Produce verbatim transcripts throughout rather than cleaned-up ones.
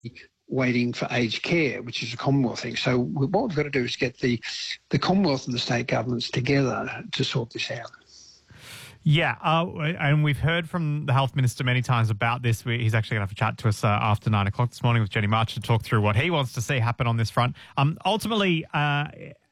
waiting for aged care, which is a Commonwealth thing. So what we've got to do is get the, the Commonwealth and the state governments together to sort this out. Yeah, uh, and we've heard from the Health Minister many times about this. We, he's actually going to have a chat to us uh, after nine o'clock this morning with Jenny March to talk through what he wants to see happen on this front. Um, ultimately, uh,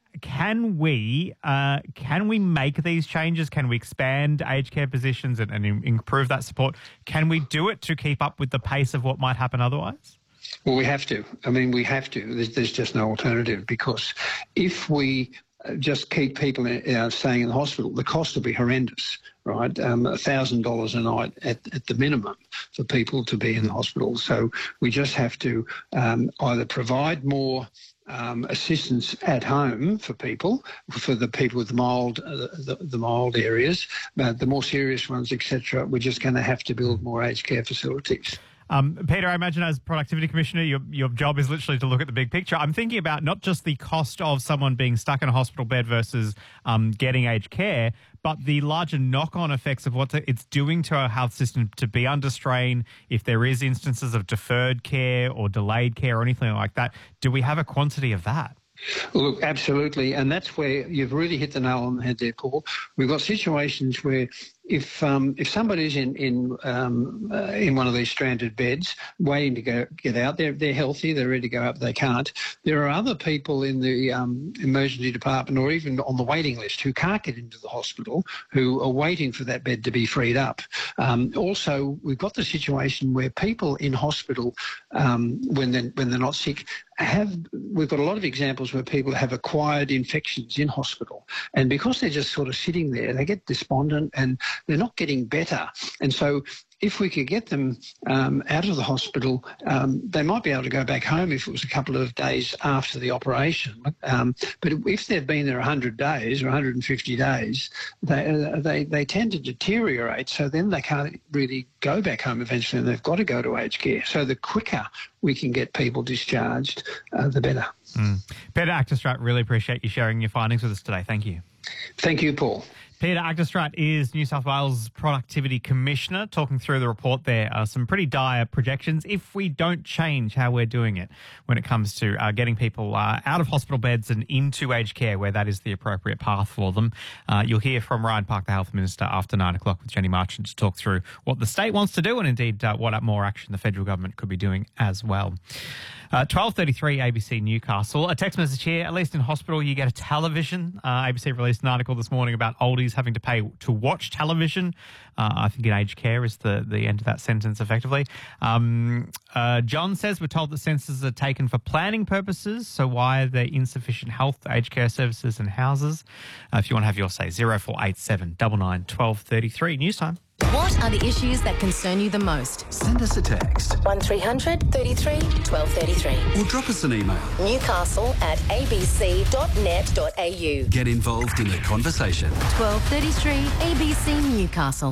can we uh, can we make these changes? Can we expand aged care positions and, and improve that support? Can we do it to keep up with the pace of what might happen otherwise? Well, we have to. I mean, we have to. There's, there's just no alternative, because if we just keep people uh, staying in the hospital, the cost will be horrendous, right? Um, one thousand dollars a night at, at the minimum for people to be in the hospital. So we just have to um, either provide more um, assistance at home for people, for the people with the mild, uh, the, the mild areas, but the more serious ones, et cetera. We're just going to have to build more aged care facilities. Um, Peter, I imagine as Productivity Commissioner, your, your job is literally to look at the big picture. I'm thinking about not just the cost of someone being stuck in a hospital bed versus um, getting aged care, but the larger knock-on effects of what it's doing to our health system to be under strain. If there is instances of deferred care or delayed care or anything like that, do we have a quantity of that? Well, look, absolutely. And that's where you've really hit the nail on the head there, Paul. We've got situations where if um, if somebody's in in um, uh, in one of these stranded beds waiting to go get out, they're they're healthy, they're ready to go up, they can't. There are other people in the um, emergency department or even on the waiting list who can't get into the hospital, who are waiting for that bed to be freed up. Um, also, we've got the situation where people in hospital, um, when they when they're not sick, have we've got a lot of examples where people have acquired infections in hospital, and because they're just sort of sitting there, they get despondent and they're not getting better. And so if we could get them um, out of the hospital, um, they might be able to go back home if it was a couple of days after the operation. Um, but if they've been there one hundred days or one hundred fifty days, they, uh, they, they tend to deteriorate, so then they can't really go back home eventually, and they've got to go to aged care. So the quicker we can get people discharged, uh, the better. Mm. Peter Achterstradt, really appreciate you sharing your findings with us today. Thank you. Thank you, Paul. Peter Achterstradt is New South Wales Productivity Commissioner, talking through the report there. Uh, some pretty dire projections if we don't change how we're doing it when it comes to uh, getting people uh, out of hospital beds and into aged care where that is the appropriate path for them. Uh, you'll hear from Ryan Park, the Health Minister, after nine o'clock with Jenny Marchant to talk through what the state wants to do and indeed uh, what more action the federal government could be doing as well. Uh, twelve thirty-three A B C Newcastle. A text message here, at least in hospital you get a television. Uh, A B C released an article this morning about oldies having to pay to watch television. Uh, I think in aged care is the, the end of that sentence effectively. Um, uh, John says we're told that censuses are taken for planning purposes, so why are there insufficient health, aged care services and houses? Uh, if you want to have your say, zero four eight seven nine nine one two three three. News time. What are the issues that concern you the most? Send us a text. one three hundred thirty-three twelve thirty-three. Or drop us an email. Newcastle at a b c dot net dot a u. Get involved in the conversation. twelve thirty-three A B C Newcastle.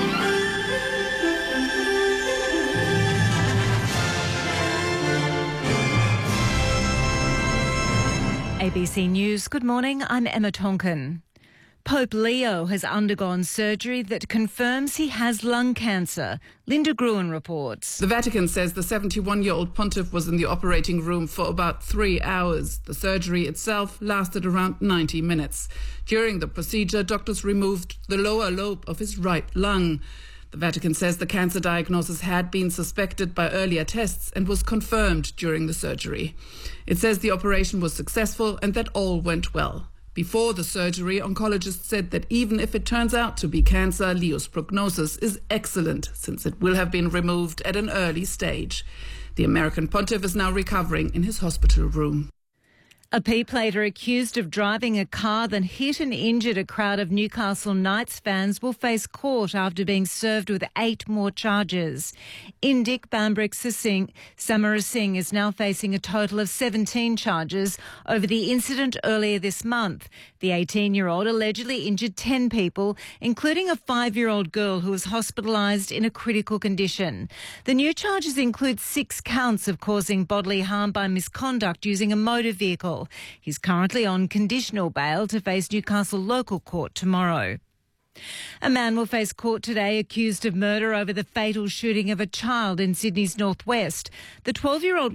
A B C News, good morning, I'm Emma Tonkin. Pope Leo has undergone surgery that confirms he has lung cancer. Linda Gruen reports. The Vatican says the seventy-one-year-old pontiff was in the operating room for about three hours. The surgery itself lasted around ninety minutes. During the procedure, doctors removed the lower lobe of his right lung. The Vatican says the cancer diagnosis had been suspected by earlier tests and was confirmed during the surgery. It says the operation was successful and that all went well. Before the surgery, oncologists said that even if it turns out to be cancer, Leo's prognosis is excellent since it will have been removed at an early stage. The American pontiff is now recovering in his hospital room. A P-plater accused of driving a car that hit and injured a crowd of Newcastle Knights fans will face court after being served with eight more charges. Indik Bambrick Singh Samarasingh is now facing a total of seventeen charges over the incident earlier this month. The eighteen-year-old allegedly injured ten people, including a five-year-old girl who was hospitalised in a critical condition. The new charges include six counts of causing bodily harm by misconduct using a motor vehicle. He's currently on conditional bail to face Newcastle Local Court tomorrow. A man will face court today accused of murder over the fatal shooting of a child in Sydney's northwest. The twelve-year-old